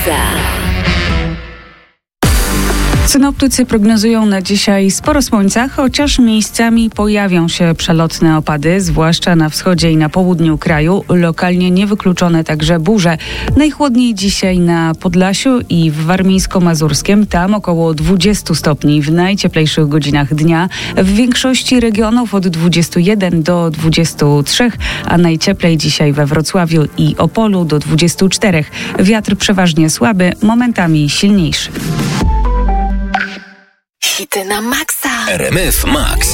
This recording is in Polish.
Synoptycy prognozują na dzisiaj sporo słońca, chociaż miejscami pojawią się przelotne opady, zwłaszcza na wschodzie i na południu kraju. Lokalnie niewykluczone także burze. Najchłodniej dzisiaj na Podlasiu i w Warmińsko-Mazurskiem. Tam około 20 stopni w najcieplejszych godzinach dnia. W większości regionów od 21 do 23, a najcieplej dzisiaj we Wrocławiu i Opolu do 24. Wiatr przeważnie słaby, momentami silniejszy. Hity na maksa. RMF Max.